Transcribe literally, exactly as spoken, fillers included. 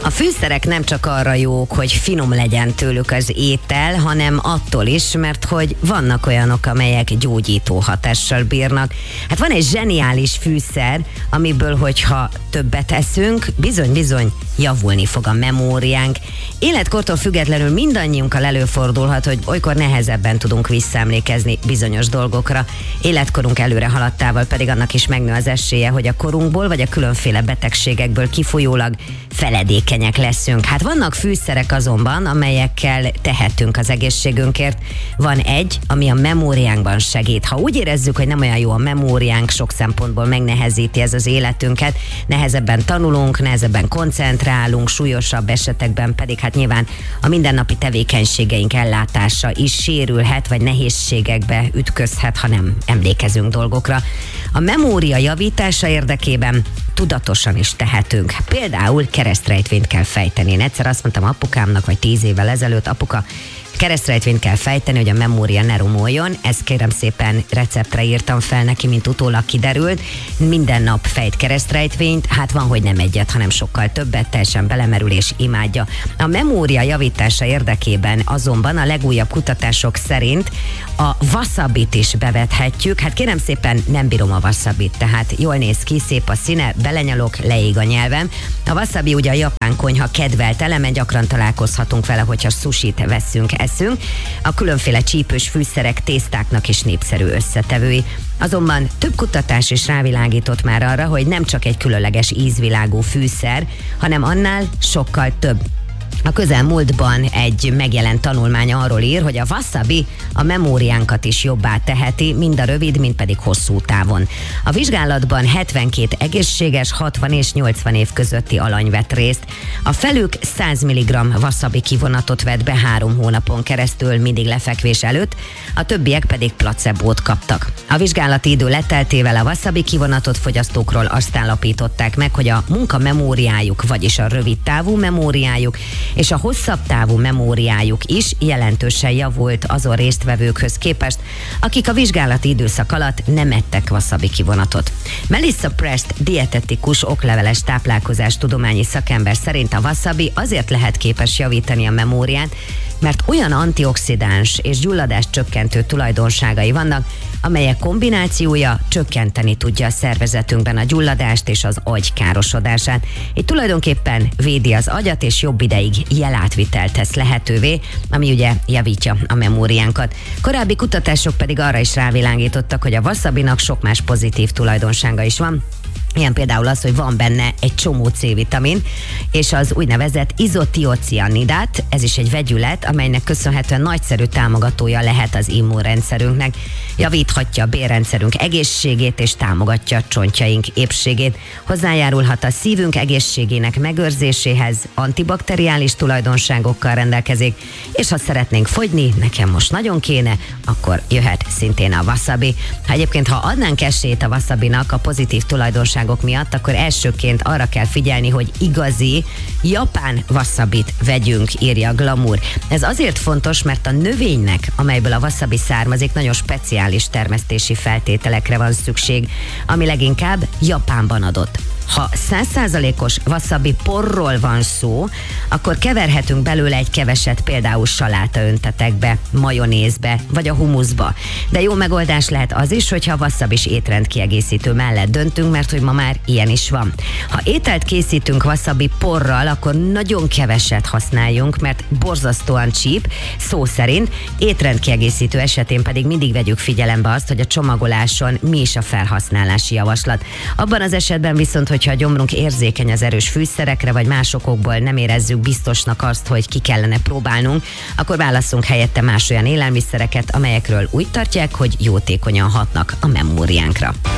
A fűszerek nem csak arra jók, hogy finom legyen tőlük az étel, hanem attól is, mert hogy vannak olyanok, amelyek gyógyító hatással bírnak. Hát van egy zseniális fűszer, amiből, hogyha többet eszünk, bizony-bizony javulni fog a memóriánk. Életkortól függetlenül mindannyiunkkal előfordulhat, hogy olykor nehezebben tudunk visszaemlékezni bizonyos dolgokra. Életkorunk előre haladtával pedig annak is megnő az esélye, hogy a korunkból vagy a különféle betegségekből kifolyólag feledékenyek leszünk. Hát vannak fűszerek azonban, amelyekkel tehetünk az egészségünkért. Van egy, ami a memóriánkban segít. Ha úgy érezzük, hogy nem olyan jó a memóriánk, sok szempontból megnehezíti ez az életünket, nehezebben tanulunk, nehezebben koncentrálunk, súlyosabb esetekben pedig hát nyilván a mindennapi tevékenységeink ellátása is sérülhet, vagy nehézségekbe ütközhet, ha nem emlékezünk dolgokra. A memória javítása érdekében tudatosan is tehetünk. Például keresztrejtvényt kell fejteni. Én egyszer azt mondtam apukámnak, vagy tíz évvel ezelőtt, apuka, keresztrejtvényt kell fejteni, hogy a memória ne romoljon. Ezt kérem szépen receptre írtam fel neki, mint utólag kiderült. Minden nap fejt keresztrejtvényt, hát van, hogy nem egyet, hanem sokkal többet, teljesen belemerül és imádja. A memória javítása érdekében azonban a legújabb kutatások szerint a wasabit is bevethetjük. Hát kérem szépen, nem bírom a wasabit, tehát jól néz ki, szép a színe, belenyalok, leég a nyelvem. A wasabi ugye a japán konyha kedvelt eleme, gyakran találkozhatunk vele, hogyha sushit veszünk, eszünk. A különféle csípős fűszerek, tésztáknak is népszerű összetevői. Azonban több kutatás is rávilágított már arra, hogy nem csak egy különleges ízvilágú fűszer, hanem annál sokkal több. A közelmúltban egy megjelent tanulmány arról ír, hogy a wasabi a memóriánkat is jobbá teheti, mind a rövid, mind pedig hosszú távon. A vizsgálatban hetvenkét egészséges, hatvan és nyolcvan év közötti alany vett részt. A felük száz milligramm wasabi kivonatot vett be három hónapon keresztül, mindig lefekvés előtt, a többiek pedig placebót kaptak. A vizsgálati idő leteltével a wasabi kivonatot fogyasztókról azt állapították meg, hogy a munkamemóriájuk, vagyis a rövid távú memóriájuk és a hosszabb távú memóriájuk is jelentősen javult azon résztvevőkhöz képest, akik a vizsgálati időszak alatt nem ettek wasabi kivonatot. Melissa Prest, dietetikus, okleveles táplálkozás tudományi szakember szerint a wasabi azért lehet képes javítani a memóriát, mert olyan antioxidáns és gyulladást csökkentő tulajdonságai vannak, amelyek kombinációja csökkenteni tudja a szervezetünkben a gyulladást és az agy károsodását. Így tulajdonképpen védi az agyat és jobb ideig jelátvitelt tesz lehetővé, ami ugye javítja a memóriánkat. Korábbi kutatások pedig arra is rávilágítottak, hogy a wasabinak sok más pozitív tulajdonsága is van. Ilyen például az, hogy van benne egy csomó C-vitamin, és az úgynevezett izotiocianidát, ez is egy vegyület, amelynek köszönhetően nagyszerű támogatója lehet az immunrendszerünknek, javíthatja a bélrendszerünk egészségét és támogatja a csontjaink épségét, hozzájárulhat a szívünk egészségének megőrzéséhez, antibakteriális tulajdonságokkal rendelkezik, és ha szeretnénk fogyni, nekem most nagyon kéne, akkor jöhet szintén a wasabi. Ha egyébként, ha adnánk esélyt a wasabinak a pozitív tulajdonságok miatt, akkor elsőként arra kell figyelni, hogy igazi japán wasabit vegyünk, írja a Glamour. Ez azért fontos, mert a növénynek, amelyből a wasabi származik, nagyon speciális termesztési feltételekre van szükség, ami leginkább Japánban adott. Ha száz százalékos wasabi porról van szó, akkor keverhetünk belőle egy keveset például saláta öntetekbe, majonézbe vagy a humuszba. De jó megoldás lehet az is, hogyha wasabis étrendkiegészítő mellett döntünk, mert hogy ma már ilyen is van. Ha ételt készítünk wasabi porral, akkor nagyon keveset használjunk, mert borzasztóan cheap, szó szerint, étrendkiegészítő esetén pedig mindig vegyük figyelembe azt, hogy a csomagoláson mi is a felhasználási javaslat. Abban az esetben viszont, hogyha a gyomrunk érzékeny az erős fűszerekre, vagy más okokból nem érezzük biztosnak azt, hogy ki kellene próbálnunk, akkor válasszunk helyette más olyan élelmiszereket, amelyekről úgy tartják, hogy jótékonyan hatnak a memóriánkra.